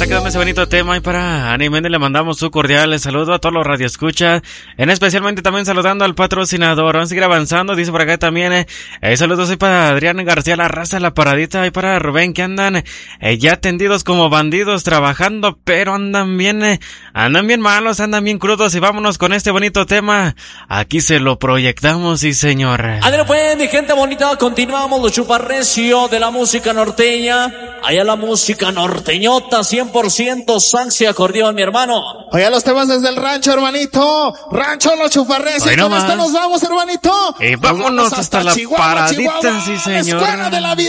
quedando ese bonito tema y para Ani Méndez le mandamos su cordial saludo a todos los radioescuchas, en especialmente también saludando al patrocinador. Vamos a seguir avanzando, dice por acá también, saludos ahí para Adrián García, la raza, la paradita, y para Rubén, que andan ya tendidos como bandidos trabajando, pero andan bien malos, andan bien crudos, y vámonos con este bonito tema. Aquí se lo proyectamos, sí señor. Ándale pues, mi gente bonita, continuamos los chuparrecio de la música norteña. Allá la música norteñota, 100% sax y acordeón, mi hermano. Allá los temas desde el rancho, hermanito. Rancho Los Chuparrecio. Y con esto nos vamos, hermanito. Y vámonos hasta la Chihuahua, paradita, Chihuahua, sí la señor. escuela de la vida.